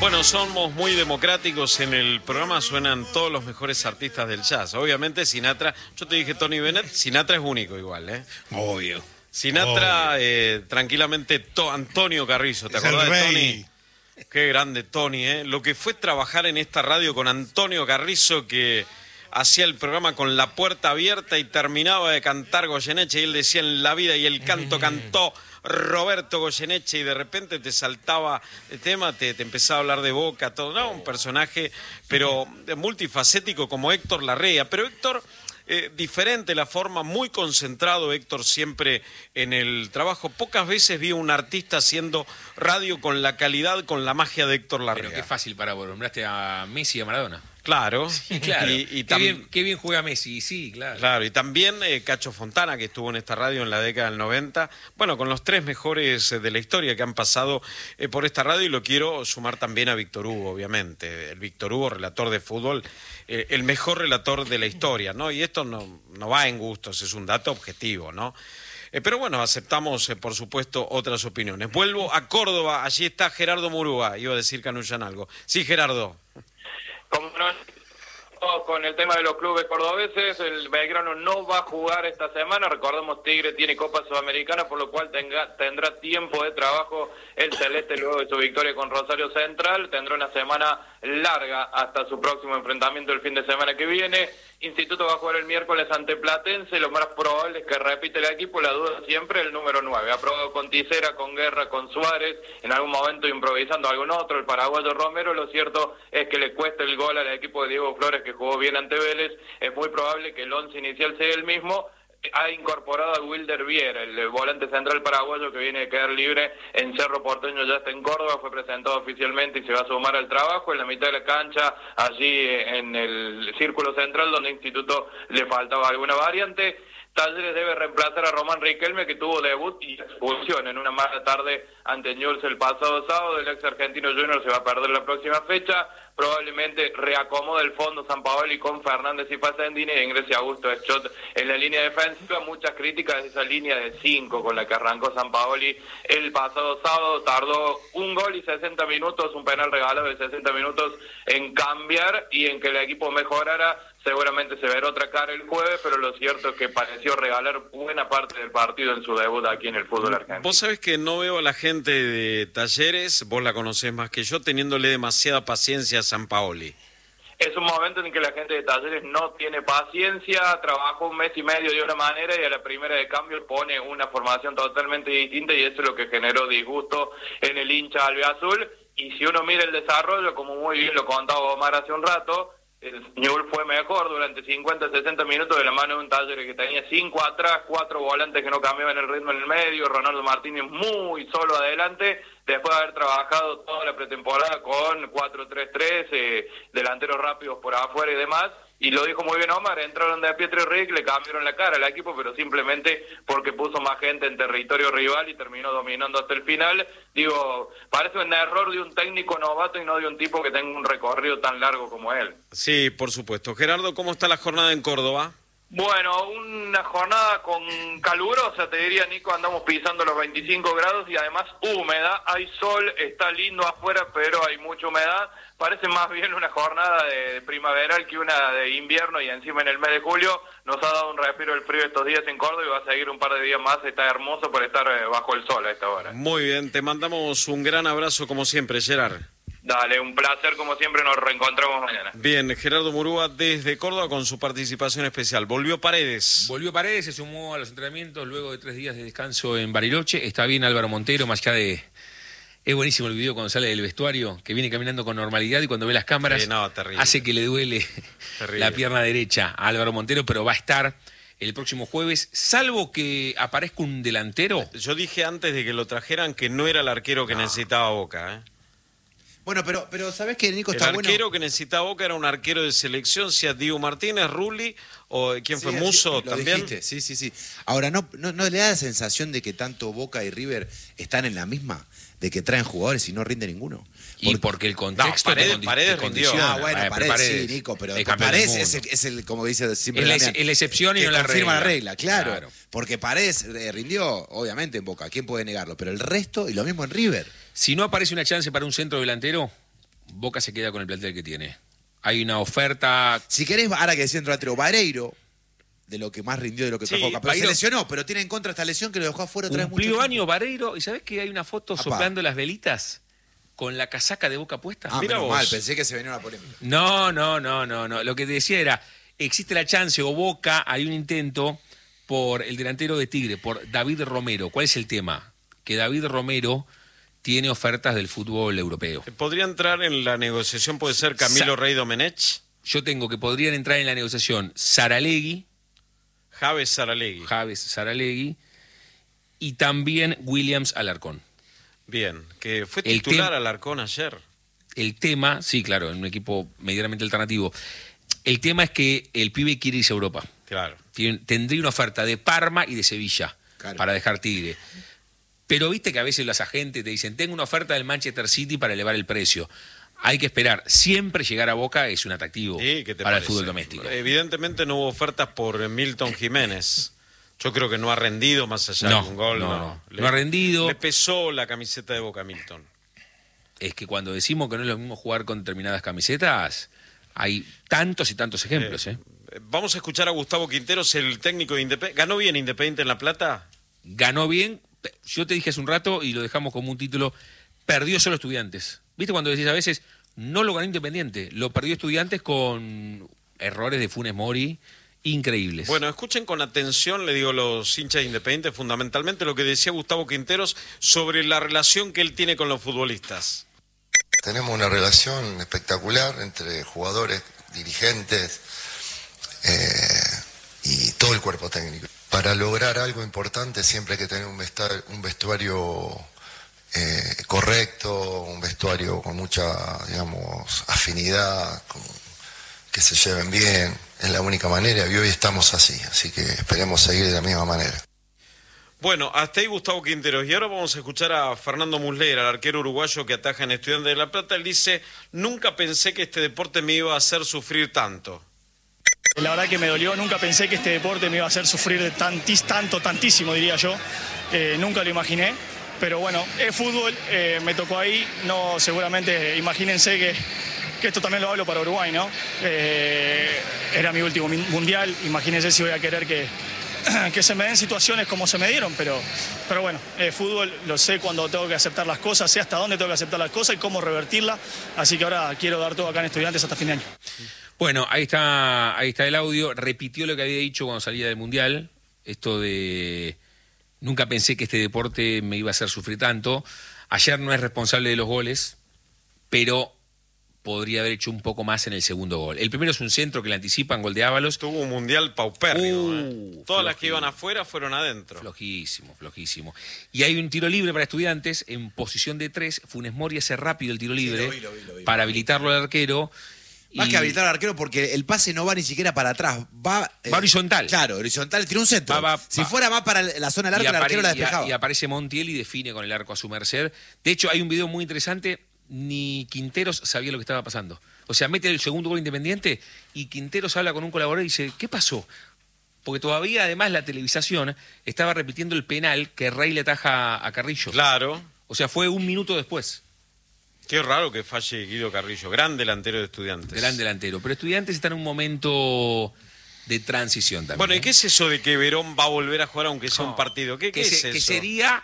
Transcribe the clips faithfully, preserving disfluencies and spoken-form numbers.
Bueno, somos muy democráticos. En el programa suenan todos los mejores artistas del jazz. Obviamente Sinatra, yo te dije Tony Bennett, Sinatra es único igual, ¿eh? Obvio. Sinatra, Obvio. Eh, tranquilamente, to, Antonio Carrizo, ¿te Es acordás el de rey. Tony? Qué grande Tony, ¿eh? Lo que fue trabajar en esta radio con Antonio Carrizo, que hacía el programa con la puerta abierta y terminaba de cantar Goyeneche, y él decía en la vida, y el canto cantó Roberto Goyeneche, y de repente te saltaba el tema, te, te empezaba a hablar de Boca, todo, ¿no? Un personaje, pero multifacético como Héctor Larrea. Pero Héctor, eh, diferente la forma, muy concentrado Héctor siempre en el trabajo. Pocas veces vi a un artista haciendo radio con la calidad, con la magia de Héctor Larrea. Pero qué fácil para vos, nombraste a Messi y a Maradona. Claro, Sí, claro. Y, y qué, tam- bien, qué bien juega Messi, sí, claro. Claro, y también eh, Cacho Fontana, que estuvo en esta radio en la década del noventa, bueno, con los tres mejores eh, de la historia que han pasado eh, por esta radio, y lo quiero sumar también a Víctor Hugo, obviamente. El Víctor Hugo, relator de fútbol, eh, el mejor relator de la historia, ¿no? Y esto no, no va en gustos, es un dato objetivo, ¿no? Eh, pero bueno, aceptamos, eh, por supuesto, otras opiniones. Vuelvo a Córdoba, allí está Gerardo Murúa, iba a decir Canuyan algo. Sí, Gerardo. Como no, con el tema de los clubes cordobeses, el Belgrano no va a jugar esta semana. Recordemos, Tigre tiene Copa Sudamericana, por lo cual tenga, tendrá tiempo de trabajo el Celeste luego de su victoria con Rosario Central. Tendrá una semana larga hasta su próximo enfrentamiento el fin de semana que viene. Instituto va a jugar el miércoles ante Platense. Lo más probable es que repite el equipo, la duda siempre el número nueve. Ha probado con Tisera, con Guerra, con Suárez, en algún momento improvisando algún otro, el paraguayo Romero. Lo cierto es que le cuesta el gol al equipo de Diego Flores, que jugó bien ante Vélez. Es muy probable que el once inicial sea el mismo. Ha incorporado a Wilder Viera, el volante central paraguayo que viene a quedar libre en Cerro Porteño, ya está en Córdoba, fue presentado oficialmente y se va a sumar al trabajo en la mitad de la cancha, allí en el círculo central donde Instituto le faltaba alguna variante. Talleres debe reemplazar a Román Riquelme, que tuvo debut y expulsión en una mala tarde ante Newell's el pasado sábado. El ex argentino Junior se va a perder la próxima fecha. Probablemente reacomoda el fondo Sampaoli con Fernández y Facendini e ingrese Augusto Schott en la línea defensiva. Muchas críticas de esa línea de cinco con la que arrancó Sampaoli el pasado sábado. Tardó un gol y sesenta minutos, un penal regalado de sesenta minutos en cambiar y en que el equipo mejorara. Seguramente se verá otra cara el jueves, pero lo cierto es que pareció regalar buena parte del partido en su debut aquí en el fútbol argentino. Vos sabés que no veo a la gente de Talleres, vos la conocés más que yo, teniéndole demasiada paciencia a Sampaoli. Es un momento en que la gente de Talleres no tiene paciencia, trabajó un mes y medio de una manera y a la primera de cambio pone una formación totalmente distinta, y eso es lo que generó disgusto en el hincha albiazul. Y si uno mira el desarrollo, como muy bien lo contaba Omar hace un rato, el Newell's fue mejor durante cincuenta, sesenta minutos de la mano de un Talleres que tenía cinco atrás, cuatro volantes que no cambiaban el ritmo en el medio, Ronaldo Martínez muy solo adelante, después de haber trabajado toda la pretemporada con cuatro tres tres, eh, delanteros rápidos por afuera y demás. Y lo dijo muy bien Omar, entraron de Pietro y Rick, le cambiaron la cara al equipo, pero simplemente porque puso más gente en territorio rival y terminó dominando hasta el final. Digo, parece un error de un técnico novato y no de un tipo que tenga un recorrido tan largo como él. Sí, por supuesto. Gerardo, ¿cómo está la jornada en Córdoba? Bueno, una jornada con calurosa, te diría, Nico, andamos pisando los veinticinco grados y además húmeda, hay sol, está lindo afuera, pero hay mucha humedad. Parece más bien una jornada de primaveral que una de invierno, y encima en el mes de julio nos ha dado un respiro el frío estos días en Córdoba y va a seguir un par de días más. Está hermoso por estar bajo el sol a esta hora. Muy bien, te mandamos un gran abrazo como siempre, Gerard. Dale, un placer como siempre, nos reencontramos mañana. Bien, Gerardo Murúa desde Córdoba con su participación especial. Volvió Paredes. Volvió Paredes, se sumó a los entrenamientos luego de tres días de descanso en Bariloche. Está bien Álvaro Montero, más allá de... Es buenísimo el video cuando sale del vestuario, que viene caminando con normalidad y cuando ve las cámaras Sí, no, terrible. hace que le duele Terrible. la pierna derecha a Álvaro Montero, pero va a estar el próximo jueves, salvo que aparezca un delantero. Yo dije antes de que lo trajeran que no era el arquero que No. necesitaba Boca, ¿eh? Bueno, pero, pero ¿sabés qué, Nico? El Está arquero bueno. que necesitaba Boca era un arquero de selección, sea Diego Martínez, Rulli o quién fue, Sí, Musso sí, lo también. dijiste, sí, sí, sí. Ahora, ¿no, no, ¿no le da la sensación de que tanto Boca y River están en la misma? De que traen jugadores y no rinde ninguno. Y porque el contexto No, Paredes- te condi- Paredes te rindió. condiciona. Ah, bueno, Eh, Paredes, Paredes sí, Nico, pero es campeón del Paredes es mundo. el, es el, como dice siempre Es la Damián, ex- es la excepción y que no la confirma la regla. regla, claro, Claro. Porque Paredes eh, rindió, obviamente, en Boca, ¿quién puede negarlo? Pero el resto, y lo mismo en River. Si no aparece una chance para un centro delantero, Boca se queda con el plantel que tiene. Hay una oferta... Si querés, ahora que decía delantero, Vareiro, de lo que más rindió de lo que Sí, trajo Boca, pero Vareiro- se lesionó, pero tiene en contra esta lesión que lo dejó afuera otra vez mucho Cumplió tiempo. año Vareiro, y ¿sabés que hay una foto Apá. soplando las velitas con la casaca de Boca puesta? Ah, Mira menos vos. mal, pensé que se venía una polémica. No, no, no, no, no. Lo que te decía era, existe la chance, o Boca, hay un intento por el delantero de Tigre, por David Romero. ¿Cuál es el tema? Que David Romero tiene ofertas del fútbol europeo. ¿Podría entrar en la negociación, puede ser Camilo Sa- Rey Domenech? Yo tengo que podrían entrar en la negociación Saralegui, Javes Saralegui. Javes Saralegui, y también Williams Alarcón. Bien, que fue El titular tem- Alarcón ayer. El tema, sí, claro, en un equipo medianamente alternativo. El tema es que el pibe quiere irse a Europa. Claro. Tien- Tendría una oferta de Parma y de Sevilla Claro. para dejar Tigre. Pero viste que a veces los agentes te dicen, tengo una oferta del Manchester City para elevar el precio. Hay que esperar. Siempre llegar a Boca es un atractivo Sí, ¿qué te para el parece? fútbol doméstico. Evidentemente no hubo ofertas por Milton Jiménez. Yo creo que no ha rendido más allá No, de un gol. no, No, no. No ha rendido. Le pesó la camiseta de Boca a Milton. Es que cuando decimos que no es lo mismo jugar con determinadas camisetas, hay tantos y tantos ejemplos. ¿eh? Eh, Vamos a escuchar a Gustavo Quinteros, el técnico de Independiente. ¿Ganó bien Independiente en La Plata? Ganó bien, yo te dije hace un rato y lo dejamos como un título, perdió solo Estudiantes. ¿Viste cuando decís a veces, no lo ganó Independiente, lo perdió Estudiantes con errores de Funes Mori increíbles? Bueno, escuchen con atención, le digo, los hinchas de Independiente, fundamentalmente lo que decía Gustavo Quinteros sobre la relación que él tiene con los futbolistas. Tenemos una relación espectacular entre jugadores, dirigentes eh, y todo el cuerpo técnico. Para lograr algo importante siempre hay que tener un, vesta- un vestuario eh, correcto, un vestuario con mucha, digamos, afinidad, con- que se lleven bien. Es la única manera y hoy estamos así, así que esperemos seguir de la misma manera. Bueno, hasta ahí Gustavo Quinteros. Y ahora vamos a escuchar a Fernando Muslera, el arquero uruguayo que ataja en Estudiantes de La Plata. Él dice, nunca pensé que este deporte me iba a hacer sufrir tanto. La verdad que me dolió, nunca pensé que este deporte me iba a hacer sufrir de tantis, tanto, tantísimo, diría yo. Eh, nunca lo imaginé, pero bueno, es fútbol, eh, me tocó ahí, no, seguramente, imagínense que, que esto también lo hablo para Uruguay, ¿no? Eh, era mi último min- mundial, imagínense si voy a querer que, que se me den situaciones como se me dieron, pero, pero bueno, eh, fútbol, lo sé cuando tengo que aceptar las cosas, sé hasta dónde tengo que aceptar las cosas y cómo revertirlas, así que ahora quiero dar todo acá en Estudiantes hasta fin de año. Bueno, ahí está, ahí está el audio. Repitió lo que había dicho cuando salía del Mundial. Esto de nunca pensé que este deporte me iba a hacer sufrir tanto. Ayer no es responsable de los goles, pero podría haber hecho un poco más en el segundo gol. El primero es un centro que le anticipan, gol de Ábalos. Tuvo un mundial paupérrimo. Uh, ¿eh? Todas las que flojísimo. iban afuera fueron adentro. Flojísimo, flojísimo. Y hay un tiro libre para Estudiantes en posición de tres. Funes Mori hace rápido el tiro libre lo vi, lo vi, lo vi. para habilitarlo al arquero. Más y- que habilitar al arquero porque el pase no va ni siquiera para atrás, va... eh, Va horizontal. Claro, horizontal, tiene un centro. Va, va, si va. fuera más para la zona larga, y, el apare- arquero la y a- despejaba. y aparece Montiel y define con el arco a su merced. De hecho, hay un video muy interesante. Ni Quinteros sabía lo que estaba pasando. O sea, mete el segundo gol Independiente y Quinteros habla con un colaborador y dice, ¿qué pasó? Porque todavía, además, la televisación estaba repitiendo el penal que Rey le ataja a Carrillo. Claro. O sea, fue un minuto después. Qué raro que falle Guido Carrillo, gran delantero de Estudiantes. Gran delantero. Pero Estudiantes está en un momento de transición también. Bueno, ¿y ¿eh? qué es eso de que Verón va a volver a jugar aunque sea No, un partido? ¿Qué, qué que, es se- eso? que sería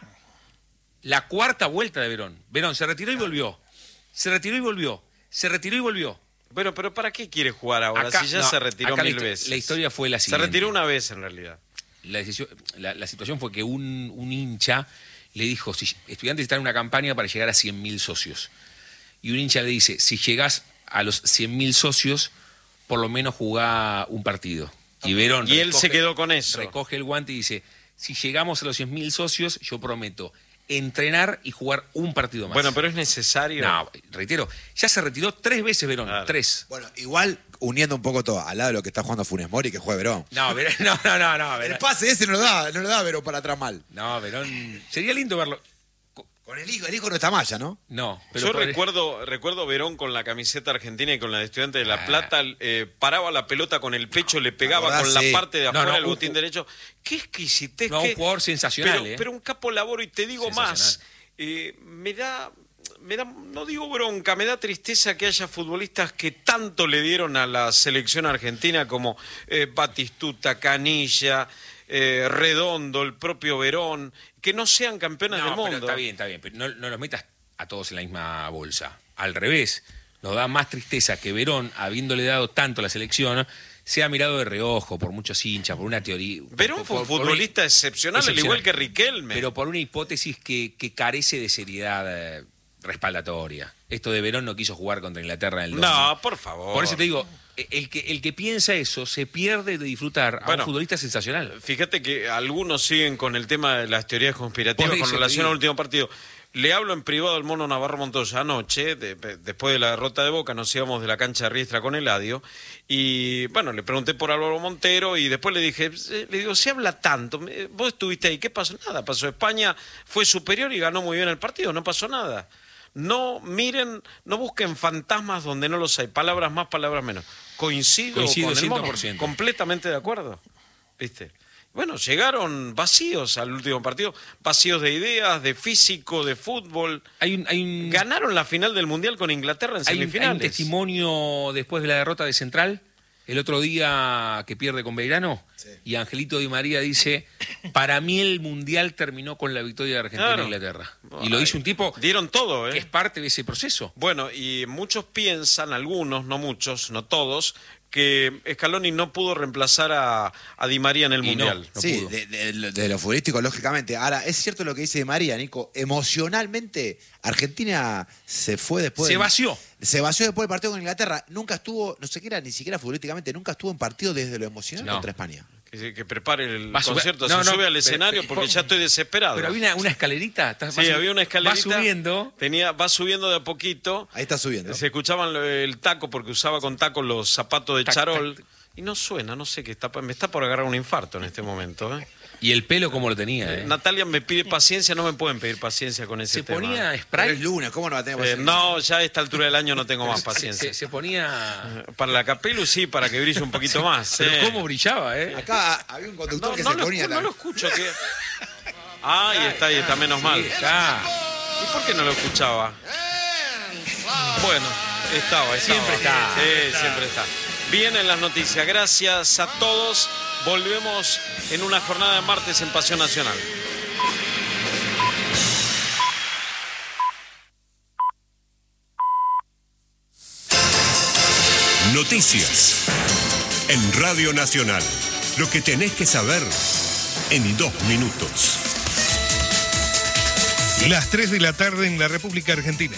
la cuarta vuelta de Verón. Verón se retiró y volvió. Se retiró y volvió. Se retiró y volvió. Bueno, pero ¿para qué quiere jugar ahora Acá- si ya no, se retiró acá la mil histo- veces? la historia fue la Se siguiente. retiró una vez en realidad. La, decisión- la- la situación fue que un, un hincha le dijo, si Estudiantes está en una campaña para llegar a cien mil socios. Y un hincha le dice, si llegás a los cien mil socios, por lo menos jugá un partido. Y Verón Y él recoge- se quedó con eso. Recoge el guante y dice, si llegamos a los cien mil socios, yo prometo entrenar y jugar un partido más. Bueno, pero es necesario. No, reitero, ya se retiró tres veces Verón, Claro. tres. Bueno, igual uniendo un poco todo, al lado de lo que está jugando Funes Mori, que juega Verón. No, Verón, no, no, no, no, El Verón. pase ese no lo da, no lo da Verón para atrás mal. No, Verón. Sería lindo verlo. Con el hijo, el hijo no está Maya, ¿no? No, pero Yo por- recuerdo recuerdo Verón con la camiseta argentina y con la de Estudiantes de La Ah. Plata, eh, paraba la pelota con el pecho, le pegaba acordás? con la Sí. parte de No, afuera no, el un botín ju- derecho. Qué exquisitez. No, qué- un jugador sensacional, pero, ¿eh? pero un capo laboro, y te digo más, Sensacional. eh, me da me da, no digo bronca, me da tristeza que haya futbolistas que tanto le dieron a la selección argentina como eh, Batistuta, Canilla, eh, Redondo, el propio Verón, que no sean campeones no, del mundo. Pero está bien, está bien, pero no, no los metas a todos en la misma bolsa. Al revés, nos da más tristeza que Verón, habiéndole dado tanto a la selección, sea mirado de reojo por muchos hinchas, por una teoría. Verón fue un por, futbolista por, excepcional, excepcional, al igual que Riquelme. Pero por una hipótesis que, que carece de seriedad eh, respaldatoria. Esto de Verón no quiso jugar contra Inglaterra en el No, por favor. Por eso te digo, el que, el que piensa eso se pierde de disfrutar a bueno, un futbolista sensacional. Fíjate que algunos siguen con el tema de las teorías conspirativas con relación al último partido. Le hablo en privado al Mono Navarro Montoya anoche, de, de, después de la derrota de Boca, nos íbamos de la cancha de Riestra con Eladio, y bueno, le pregunté por Álvaro Montero, y después le dije, le digo, se habla tanto, vos estuviste ahí, ¿qué pasó? Nada, pasó, España fue superior y ganó muy bien el partido, no pasó nada. No miren, no busquen fantasmas donde no los hay, palabras más, palabras menos. Coincido, Coincido con el cien Mono, por ciento. completamente de acuerdo, ¿viste? Bueno, llegaron vacíos al último partido, vacíos de ideas, de físico, de fútbol. Hay un, hay un, Ganaron la final del Mundial con Inglaterra en hay semifinales. Un, hay un testimonio después de la derrota de Central, el otro día que pierde con Belgrano, sí. Y Angelito Di María dice, para mí el Mundial terminó con la victoria de Argentina claro. e Inglaterra. Y lo dice un tipo dieron todo, ¿eh? que es parte de ese proceso. Bueno, y muchos piensan, algunos, no muchos, no todos, que Scaloni no pudo reemplazar a, a Di María en el y Mundial. No, no sí, pudo. de, de, de lo futbolístico, lógicamente. Ahora, es cierto lo que dice Di María, Nico. Emocionalmente, Argentina se fue después... Se del, vació. Se vació después del partido con Inglaterra. Nunca estuvo, no sé qué era, ni siquiera futbolísticamente, nunca estuvo en partido desde lo emocional no. contra España. Que, que prepare el va concierto, no, se no, sube al pero, escenario pero, porque pero, ya estoy desesperado. Pero había una, una escalerita. Sí, sub... había una escalerita. Va subiendo. Tenía, va subiendo de a poquito. Ahí está subiendo. Se escuchaban el taco porque usaba con taco los zapatos de tac, charol. Tac, tac. Y no suena, no sé qué está. Me está por agarrar un infarto en este momento. ¿eh? Y el pelo como lo tenía. ¿eh? Natalia me pide paciencia, no me pueden pedir paciencia con ese se tema. Se ponía Pero spray. es lunes, ¿cómo no va a tener Eh, paciencia? no, ya a esta altura del año no tengo más paciencia. Se, se ponía... Para la Capelu sí, para que brille un poquito sí, más. Pero eh. cómo brillaba, ¿eh? Acá había un conductor No, que no se lo, ponía... No lo escucho. Que... Ah, ahí está, ahí está, menos sí, mal. Está. ¿Y por qué no lo escuchaba? Bueno, estaba, estaba. Siempre está. Sí, está. siempre está. Vienen las noticias. Gracias a todos. Volvemos en una jornada de martes en Pasión Nacional. Noticias en Radio Nacional. Lo que tenés que saber en dos minutos. Las tres de la tarde en la República Argentina.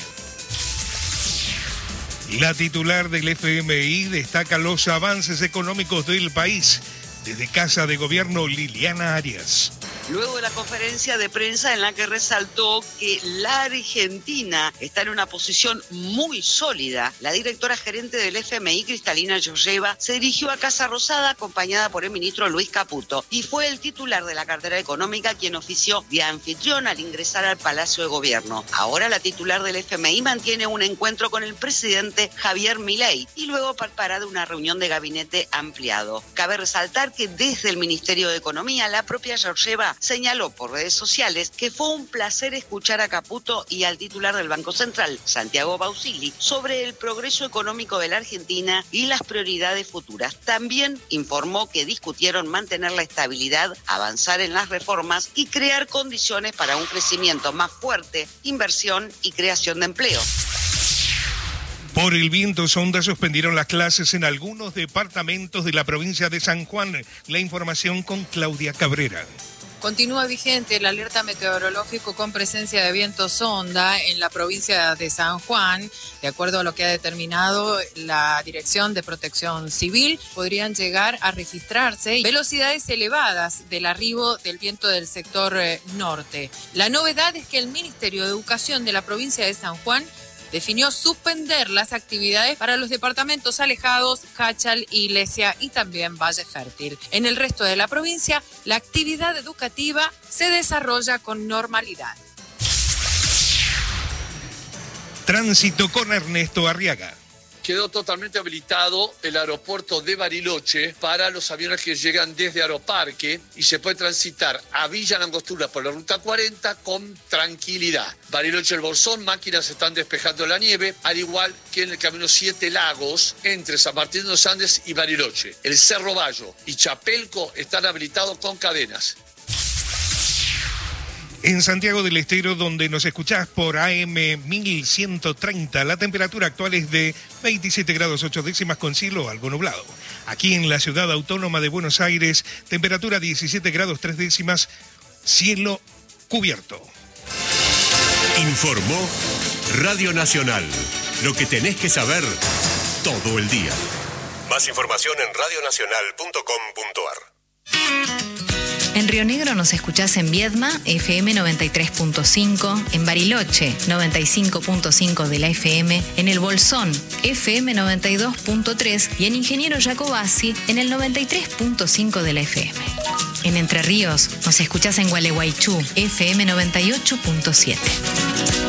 La titular del F M I destaca los avances económicos del país. Desde Casa de Gobierno, Liliana Arias. Luego de la conferencia de prensa en la que resaltó que la Argentina está en una posición muy sólida, la directora gerente del F M I, Cristalina Georgieva, se dirigió a Casa Rosada acompañada por el ministro Luis Caputo y fue el titular de la cartera económica quien ofició de anfitrión al ingresar al Palacio de Gobierno. Ahora la titular del F M I mantiene un encuentro con el presidente Javier Milei y luego participará de una reunión de gabinete ampliado. Cabe resaltar que desde el Ministerio de Economía la propia Georgieva señaló por redes sociales que fue un placer escuchar a Caputo y al titular del Banco Central, Santiago Bausili, sobre el progreso económico de la Argentina y las prioridades futuras. También informó que discutieron mantener la estabilidad, avanzar en las reformas y crear condiciones para un crecimiento más fuerte, inversión y creación de empleo. Por el viento sonda suspendieron las clases en algunos departamentos de la provincia de San Juan. La información con Claudia Cabrera. Continúa vigente el alerta meteorológico con presencia de viento sonda en la provincia de San Juan. De acuerdo a lo que ha determinado la Dirección de Protección Civil, podrían llegar a registrarse velocidades elevadas del arribo del viento del sector norte. La novedad es que el Ministerio de Educación de la provincia de San Juan definió suspender las actividades para los departamentos alejados, Jáchal, Iglesia y también Valle Fértil. En el resto de la provincia, la actividad educativa se desarrolla con normalidad. Tránsito con Ernesto Arriaga. quedó totalmente habilitado el aeropuerto de Bariloche para los aviones que llegan desde Aeroparque y se puede transitar a Villa Langostura por la ruta cuarenta con tranquilidad. Bariloche El Bolsón, máquinas están despejando la nieve, al igual que en el camino Siete Lagos entre San Martín de los Andes y Bariloche. El Cerro Bayo y Chapelco están habilitados con cadenas. En Santiago del Estero, donde nos escuchás por A M mil ciento treinta, la temperatura actual es de veintisiete grados ocho décimas con cielo algo nublado. Aquí en la ciudad autónoma de Buenos Aires, temperatura diecisiete grados tres décimas, cielo cubierto. Informó Radio Nacional. Lo que tenés que saber todo el día. Más información en radio nacional punto com punto a r. En Río Negro nos escuchás en Viedma, F M noventa y tres punto cinco, en Bariloche, noventa y cinco punto cinco de la F M, en El Bolsón, F M noventa y dos punto tres y en Ingeniero Jacobasi, en el noventa y tres punto cinco de la F M. En Entre Ríos nos escuchás en Gualeguaychú, F M noventa y ocho punto siete.